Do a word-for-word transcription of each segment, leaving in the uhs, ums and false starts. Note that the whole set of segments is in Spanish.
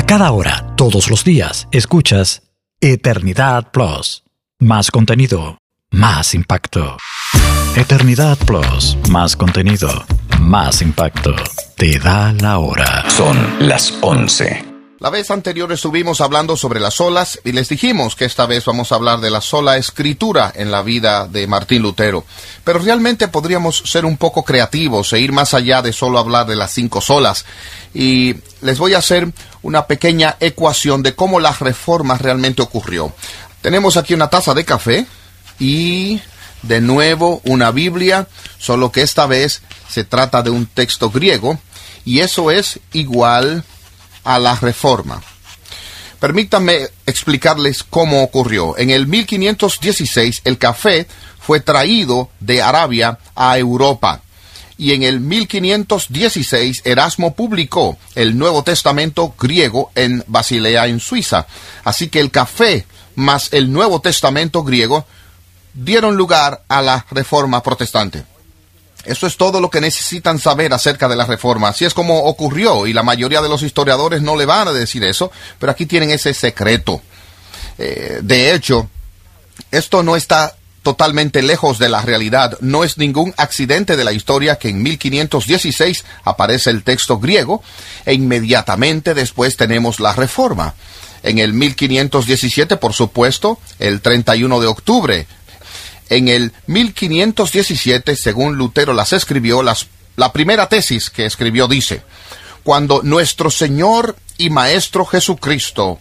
A cada hora, todos los días, escuchas Eternidad Plus. Más contenido, más impacto. Eternidad Plus, más contenido, más impacto. Te da la hora. Son las once. La vez anterior estuvimos hablando sobre las solas y les dijimos que esta vez vamos a hablar de la sola escritura en la vida de Martín Lutero. Pero realmente podríamos ser un poco creativos e ir más allá de solo hablar de las cinco solas. Y les voy a hacer una pequeña ecuación de cómo la reforma realmente ocurrió. Tenemos aquí una taza de café y de nuevo una Biblia, solo que esta vez se trata de un texto griego y eso es igual a la reforma. Permítanme explicarles cómo ocurrió. En el mil quinientos dieciséis el café fue traído de Arabia a Europa. Y en el mil quinientos dieciséis Erasmo publicó el Nuevo Testamento griego en Basilea, en Suiza. Así que el café más el Nuevo Testamento griego dieron lugar a la Reforma Protestante. Eso es todo lo que necesitan saber acerca de la Reforma. Así es como ocurrió, y la mayoría de los historiadores no le van a decir eso, pero aquí tienen ese secreto. Eh, de hecho, esto no está totalmente lejos de la realidad. No es ningún accidente de la historia que en mil quinientos dieciséis aparece el texto griego e inmediatamente después tenemos la Reforma. En el mil quinientos diecisiete, por supuesto, el treinta y uno de octubre. En el mil quinientos diecisiete, según Lutero las escribió, las, la primera tesis que escribió dice: cuando nuestro Señor y Maestro Jesucristo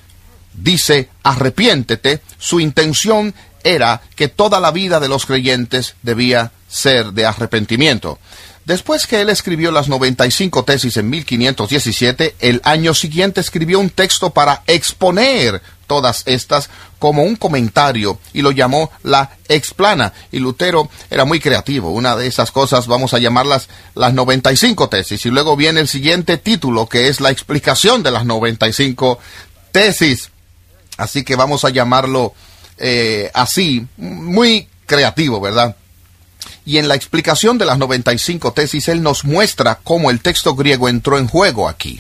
dice arrepiéntete, su intención era que toda la vida de los creyentes debía ser de arrepentimiento. Después que él escribió las noventa y cinco tesis en mil quinientos diecisiete, el año siguiente escribió un texto para exponer todas estas como un comentario y lo llamó la Explana. Y Lutero era muy creativo. Una de esas cosas vamos a llamarlas las noventa y cinco tesis. Y luego viene el siguiente título, que es la explicación de las noventa y cinco tesis. Así que vamos a llamarlo eh, así, muy creativo, ¿verdad? Y en la explicación de las noventa y cinco tesis, él nos muestra cómo el texto griego entró en juego aquí.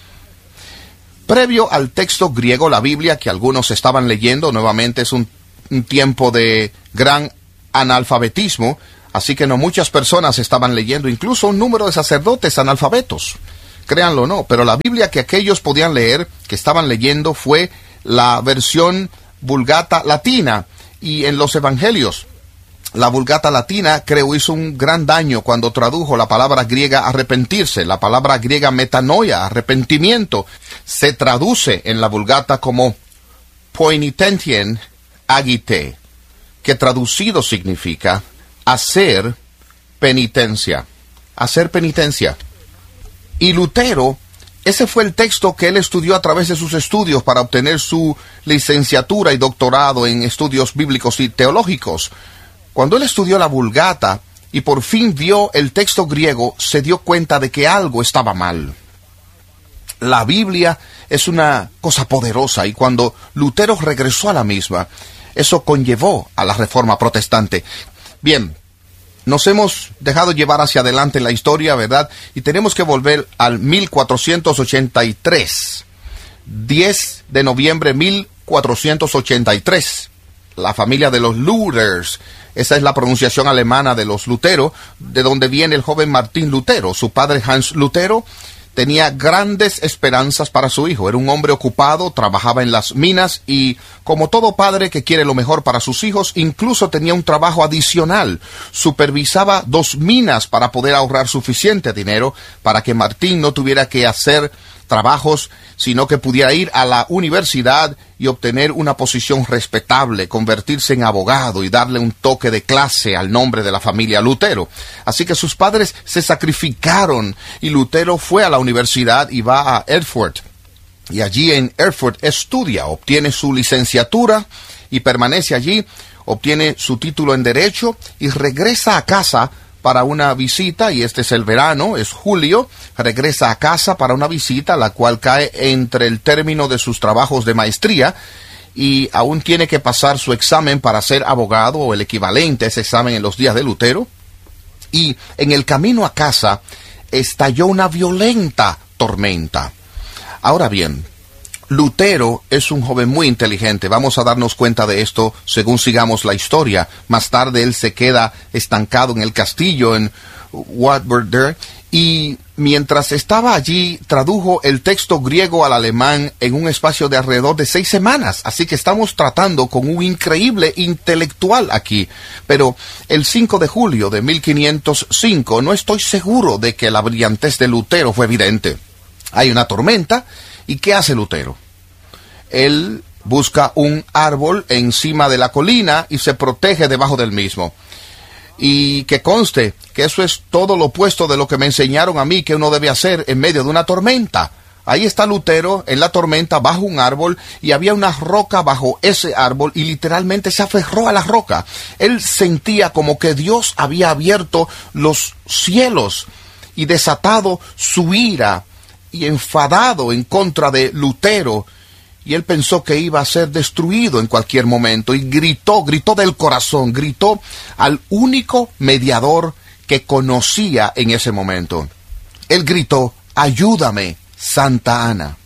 Previo al texto griego, la Biblia, que algunos estaban leyendo, nuevamente es un, un tiempo de gran analfabetismo, así que no muchas personas estaban leyendo, incluso un número de sacerdotes analfabetos. Créanlo o no, pero la Biblia que aquellos podían leer, que estaban leyendo, fue la versión Vulgata Latina, y en los evangelios, la Vulgata Latina, creo, hizo un gran daño cuando tradujo la palabra griega arrepentirse. La palabra griega metanoia, arrepentimiento, se traduce en la Vulgata como poinitentien agite, que traducido significa hacer penitencia. Hacer penitencia. Y Lutero, ese fue el texto que él estudió a través de sus estudios para obtener su licenciatura y doctorado en estudios bíblicos y teológicos. Cuando él estudió la Vulgata y por fin vio el texto griego, se dio cuenta de que algo estaba mal. La Biblia es una cosa poderosa y cuando Lutero regresó a la misma, eso conllevó a la Reforma Protestante. Bien, nos hemos dejado llevar hacia adelante en la historia, ¿verdad? Y tenemos que volver al mil cuatrocientos ochenta y tres. diez de noviembre de mil cuatrocientos ochenta y tres. La familia de los Luthers. Esa es la pronunciación alemana de los Lutero, de donde viene el joven Martín Lutero. Su padre Hans Lutero tenía grandes esperanzas para su hijo. Era un hombre ocupado, trabajaba en las minas y, como todo padre que quiere lo mejor para sus hijos, incluso tenía un trabajo adicional. Supervisaba dos minas para poder ahorrar suficiente dinero para que Martín no tuviera que hacer trabajos, sino que pudiera ir a la universidad y obtener una posición respetable, convertirse en abogado y darle un toque de clase al nombre de la familia Lutero. Así que sus padres se sacrificaron y Lutero fue a la universidad y va a Erfurt. Y allí en Erfurt estudia, obtiene su licenciatura y permanece allí, obtiene su título en Derecho y regresa a casa para una visita, y este es el verano, es julio, regresa a casa para una visita, la cual cae entre el término de sus trabajos de maestría, y aún tiene que pasar su examen para ser abogado, o el equivalente a ese examen en los días de Lutero, y en el camino a casa estalló una violenta tormenta. Ahora bien, Lutero es un joven muy inteligente. Vamos a darnos cuenta de esto según sigamos la historia. Más tarde él se queda estancado en el castillo en Wartburg y mientras estaba allí tradujo el texto griego al alemán en un espacio de alrededor de seis semanas. Así que estamos tratando con un increíble intelectual aquí. Pero el cinco de julio de mil quinientos cinco no estoy seguro de que la brillantez de Lutero fue evidente. Hay una tormenta. ¿Y qué hace Lutero? Él busca un árbol encima de la colina y se protege debajo del mismo. Y que conste que eso es todo lo opuesto de lo que me enseñaron a mí que uno debe hacer en medio de una tormenta. Ahí está Lutero en la tormenta bajo un árbol y había una roca bajo ese árbol y literalmente se aferró a la roca. Él sentía como que Dios había abierto los cielos y desatado su ira y enfadado en contra de Lutero, y él pensó que iba a ser destruido en cualquier momento, y gritó, gritó del corazón, gritó al único mediador que conocía en ese momento. Él gritó, ayúdame, Santa Ana.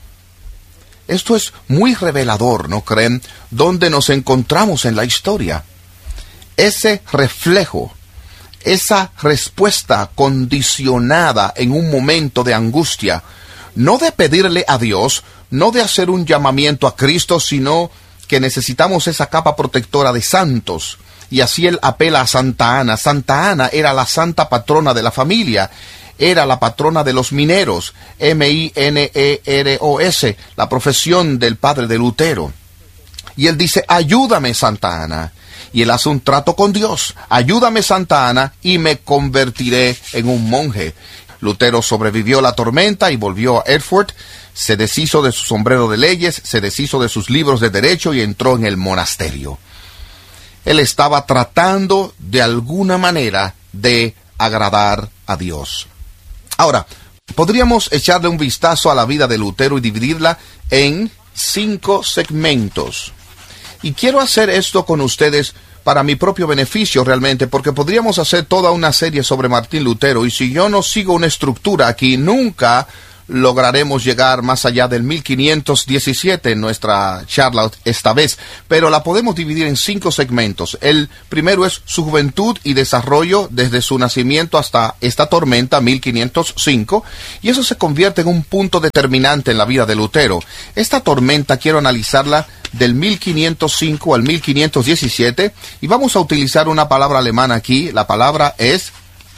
Esto es muy revelador, ¿no creen? Donde nos encontramos en la historia. Ese reflejo, esa respuesta condicionada en un momento de angustia, no de pedirle a Dios, no de hacer un llamamiento a Cristo, sino que necesitamos esa capa protectora de santos. Y así él apela a Santa Ana. Santa Ana era la santa patrona de la familia, era la patrona de los mineros, M I N E R O S, la profesión del padre de Lutero. Y él dice, ayúdame, Santa Ana. Y él hace un trato con Dios. Ayúdame, Santa Ana, y me convertiré en un monje. Lutero sobrevivió la tormenta y volvió a Erfurt. Se deshizo de su sombrero de leyes, se deshizo de sus libros de derecho y entró en el monasterio. Él estaba tratando de alguna manera de agradar a Dios. Ahora, podríamos echarle un vistazo a la vida de Lutero y dividirla en cinco segmentos. Y quiero hacer esto con ustedes para mi propio beneficio realmente, porque podríamos hacer toda una serie sobre Martín Lutero, y si yo no sigo una estructura aquí, nunca lograremos llegar más allá del mil quinientos diecisiete en nuestra charla esta vez, pero la podemos dividir en cinco segmentos. El primero es su juventud y desarrollo desde su nacimiento hasta esta tormenta, mil quinientos cinco, y eso se convierte en un punto determinante en la vida de Lutero. Esta tormenta quiero analizarla del mil quinientos cinco al mil quinientos diecisiete, y vamos a utilizar una palabra alemana aquí. La palabra es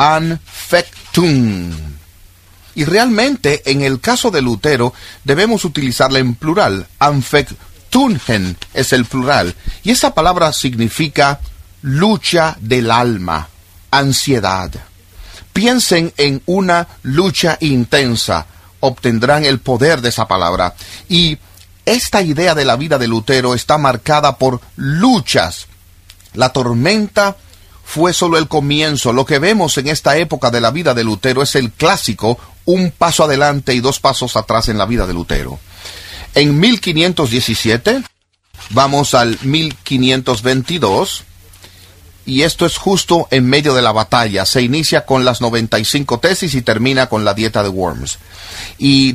Anfechtung. Y realmente, en el caso de Lutero, debemos utilizarla en plural. Anfechtungen es el plural. Y esa palabra significa lucha del alma, ansiedad. Piensen en una lucha intensa. Obtendrán el poder de esa palabra. Y esta idea de la vida de Lutero está marcada por luchas. La tormenta fue solo el comienzo. Lo que vemos en esta época de la vida de Lutero es el clásico, un paso adelante y dos pasos atrás en la vida de Lutero. En mil quinientos diecisiete, vamos al mil quinientos veintidós, y esto es justo en medio de la batalla. Se inicia con las noventa y cinco tesis y termina con la dieta de Worms. Y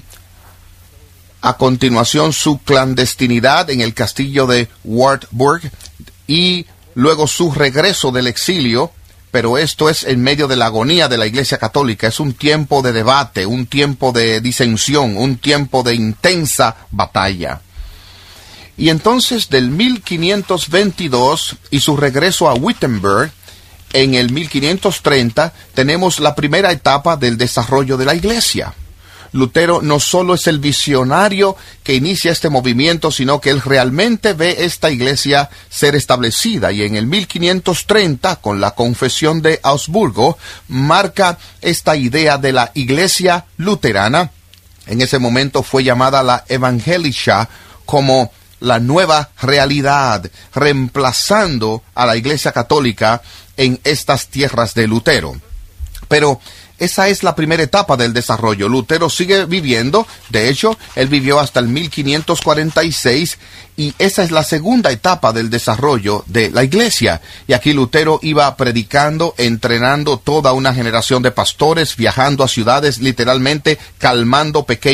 a continuación su clandestinidad en el castillo de Wartburg y luego su regreso del exilio, pero esto es en medio de la agonía de la Iglesia Católica. Es un tiempo de debate, un tiempo de disensión, un tiempo de intensa batalla. Y entonces del mil quinientos veintidós y su regreso a Wittenberg, en el mil quinientos treinta, tenemos la primera etapa del desarrollo de la Iglesia. Lutero no solo es el visionario que inicia este movimiento, sino que él realmente ve esta iglesia ser establecida. Y en el mil quinientos treinta, con la Confesión de Augsburgo, marca esta idea de la iglesia luterana. En ese momento fue llamada la Evangelische, como la nueva realidad, reemplazando a la iglesia católica en estas tierras de Lutero. Pero esa es la primera etapa del desarrollo. Lutero sigue viviendo. De hecho, él vivió hasta el mil quinientos cuarenta y seis, y esa es la segunda etapa del desarrollo de la iglesia. Y aquí Lutero iba predicando, entrenando toda una generación de pastores, viajando a ciudades, literalmente calmando pequeñas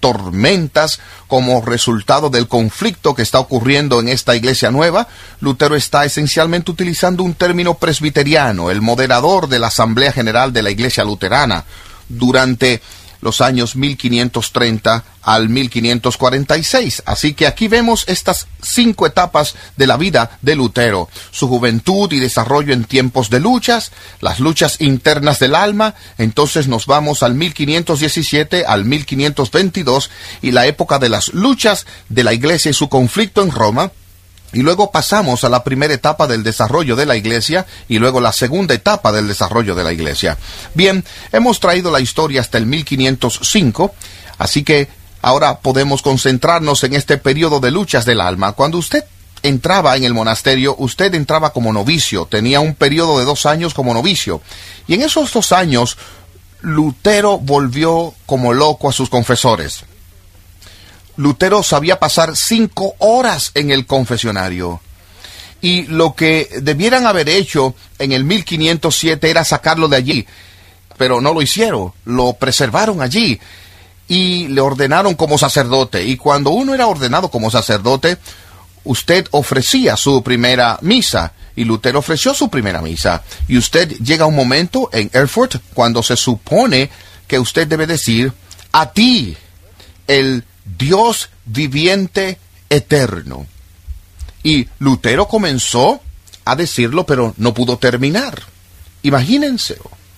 tormentas como resultado del conflicto que está ocurriendo en esta iglesia nueva, Lutero está esencialmente utilizando un término presbiteriano, el moderador de la Asamblea General de la Iglesia Luterana, durante los años mil quinientos treinta al mil quinientos cuarenta y seis. Así que aquí vemos estas cinco etapas de la vida de Lutero: su juventud y desarrollo en tiempos de luchas, las luchas internas del alma. Entonces nos vamos al mil quinientos diecisiete al mil quinientos veintidós y la época de las luchas de la iglesia y su conflicto en Roma. Y luego pasamos a la primera etapa del desarrollo de la iglesia y luego la segunda etapa del desarrollo de la iglesia. Bien, hemos traído la historia hasta el mil quinientos cinco, así que ahora podemos concentrarnos en este periodo de luchas del alma. Cuando usted entraba en el monasterio, usted entraba como novicio, tenía un periodo de dos años como novicio. Y en esos dos años, Lutero volvió como loco a sus confesores. Lutero sabía pasar cinco horas en el confesionario. Y lo que debieran haber hecho en el mil quinientos siete era sacarlo de allí. Pero no lo hicieron, lo preservaron allí. Y le ordenaron como sacerdote. Y cuando uno era ordenado como sacerdote, usted ofrecía su primera misa. Y Lutero ofreció su primera misa. Y usted llega a un momento en Erfurt cuando se supone que usted debe decir: a ti, el Dios viviente eterno. Y Lutero comenzó a decirlo, pero no pudo terminar. Imagínense.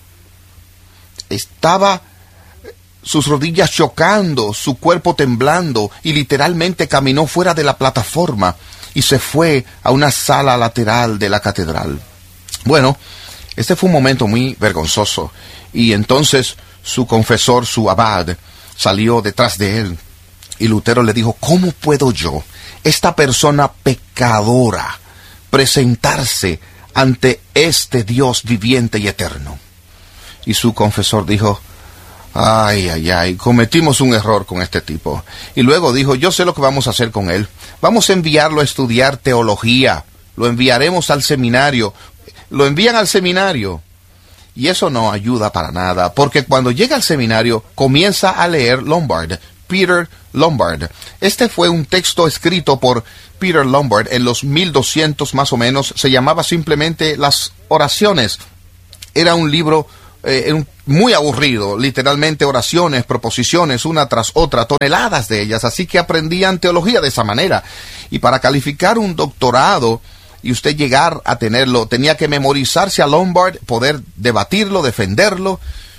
Estaba sus rodillas chocando, su cuerpo temblando, y literalmente caminó fuera de la plataforma y se fue a una sala lateral de la catedral. Bueno, este fue un momento muy vergonzoso. Y entonces su confesor, su abad, salió detrás de él. Y Lutero le dijo: ¿cómo puedo yo, esta persona pecadora, presentarse ante este Dios viviente y eterno? Y su confesor dijo: ay, ay, ay, cometimos un error con este tipo. Y luego dijo: yo sé lo que vamos a hacer con él. Vamos a enviarlo a estudiar teología. Lo enviaremos al seminario. Lo envían al seminario. Y eso no ayuda para nada, porque cuando llega al seminario, comienza a leer Lombard. Peter Lombard. Este fue un texto escrito por Peter Lombard en los mil doscientos más o menos. Se llamaba simplemente Las Oraciones. Era un libro eh, muy aburrido, literalmente oraciones, proposiciones, una tras otra, toneladas de ellas. Así que aprendían teología de esa manera. Y para calificar un doctorado y usted llegar a tenerlo, tenía que memorizarse a Lombard, poder debatirlo, defenderlo.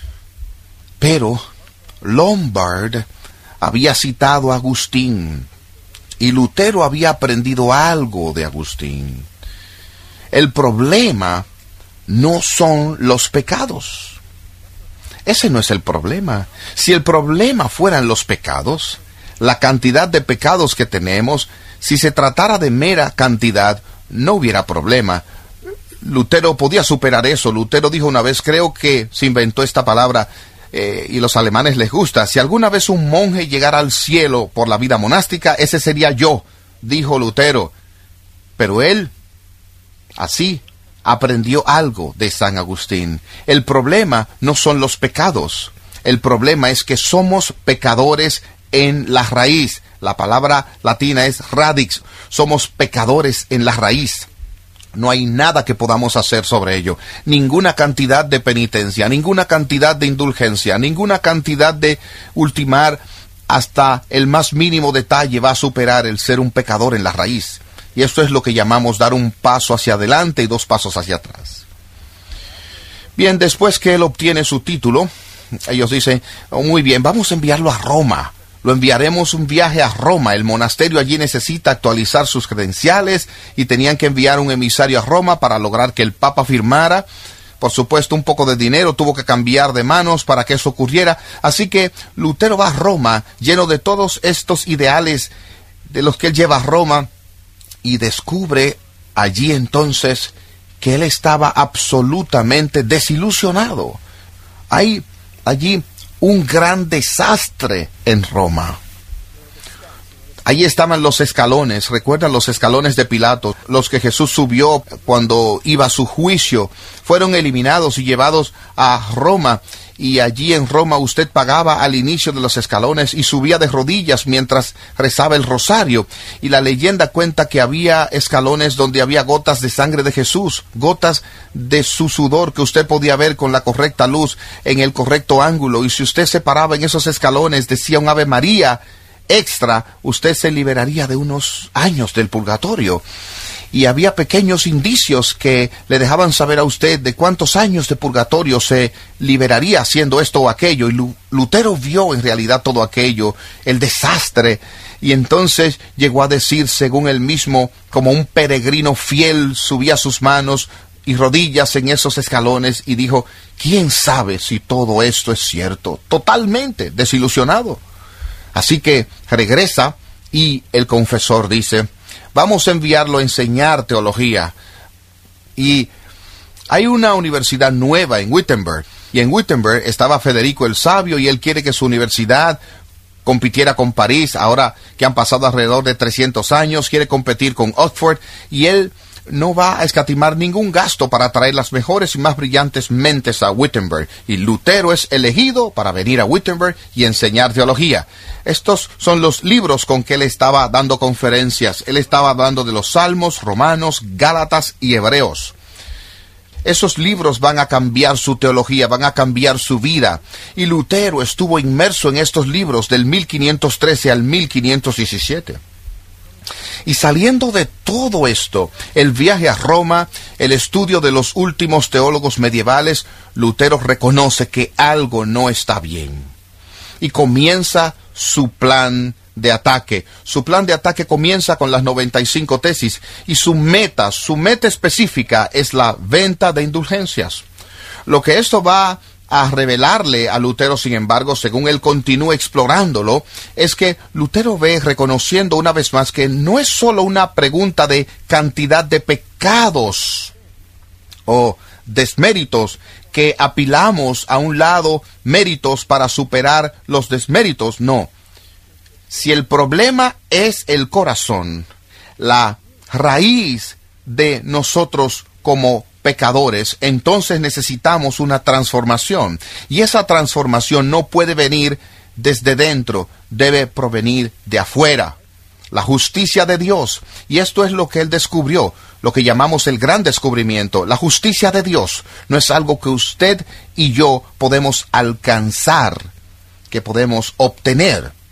Pero Lombard había citado a Agustín, y Lutero había aprendido algo de Agustín. El problema no son los pecados. Ese no es el problema. Si el problema fueran los pecados, la cantidad de pecados que tenemos, si se tratara de mera cantidad, no hubiera problema. Lutero podía superar eso. Lutero dijo una vez, creo que se inventó esta palabra, Eh, y los alemanes les gusta: si alguna vez un monje llegara al cielo por la vida monástica, ese sería yo, dijo Lutero. Pero él, así, aprendió algo de San Agustín. El problema no son los pecados. El problema es que somos pecadores en la raíz. La palabra latina es radix. Somos pecadores en la raíz. No hay nada que podamos hacer sobre ello. Ninguna cantidad de penitencia, ninguna cantidad de indulgencia, ninguna cantidad de ultimar hasta el más mínimo detalle va a superar el ser un pecador en la raíz. Y esto es lo que llamamos dar un paso hacia adelante y dos pasos hacia atrás. Bien, después que él obtiene su título, ellos dicen: oh, muy bien, vamos a enviarlo a Roma. Lo enviaremos un viaje a Roma. El monasterio allí necesita actualizar sus credenciales y tenían que enviar un emisario a Roma para lograr que el Papa firmara. Por supuesto, un poco de dinero tuvo que cambiar de manos para que eso ocurriera. Así que Lutero va a Roma lleno de todos estos ideales de los que él lleva a Roma, y descubre allí entonces que él estaba absolutamente desilusionado. Hay allí un gran desastre en Roma. Allí estaban los escalones, recuerdan los escalones de Pilato, los que Jesús subió cuando iba a su juicio, fueron eliminados y llevados a Roma, y allí en Roma usted pagaba al inicio de los escalones y subía de rodillas mientras rezaba el rosario. Y la leyenda cuenta que había escalones donde había gotas de sangre de Jesús, gotas de su sudor que usted podía ver con la correcta luz en el correcto ángulo. Y si usted se paraba en esos escalones, decía un Ave María extra, usted se liberaría de unos años del purgatorio. Y había pequeños indicios que le dejaban saber a usted de cuántos años de purgatorio se liberaría haciendo esto o aquello. Y Lutero vio en realidad todo aquello, el desastre, y entonces llegó a decir, según él mismo, como un peregrino fiel, subía sus manos y rodillas en esos escalones y dijo, ¿quién sabe si todo esto es cierto? Totalmente desilusionado. Así que regresa y el confesor dice, vamos a enviarlo a enseñar teología. Y hay una universidad nueva en Wittenberg. Y en Wittenberg estaba Federico el Sabio y él quiere que su universidad compitiera con París. Ahora que han pasado alrededor de trescientos años, quiere competir con Oxford. Y él no va a escatimar ningún gasto para traer las mejores y más brillantes mentes a Wittenberg. Y Lutero es elegido para venir a Wittenberg y enseñar teología. Estos son los libros con que él estaba dando conferencias. Él estaba hablando de los Salmos, Romanos, Gálatas y Hebreos. Esos libros van a cambiar su teología, van a cambiar su vida. Y Lutero estuvo inmerso en estos libros del mil quinientos trece al mil quinientos diecisiete. Y saliendo de todo esto, el viaje a Roma, el estudio de los últimos teólogos medievales, Lutero reconoce que algo no está bien. Y comienza su plan de ataque. Su plan de ataque comienza con las noventa y cinco tesis. Y su meta, su meta específica es la venta de indulgencias. Lo que esto va a revelarle a Lutero, sin embargo, según él continúa explorándolo, es que Lutero ve, reconociendo una vez más, que no es solo una pregunta de cantidad de pecados o desméritos, que apilamos a un lado méritos para superar los desméritos. No. Si el problema es el corazón, la raíz de nosotros como pecadores, entonces necesitamos una transformación. Y esa transformación no puede venir desde dentro, debe provenir de afuera. La justicia de Dios. Y esto es lo que él descubrió, lo que llamamos el gran descubrimiento. La justicia de Dios no es algo que usted y yo podemos alcanzar, que podemos obtener.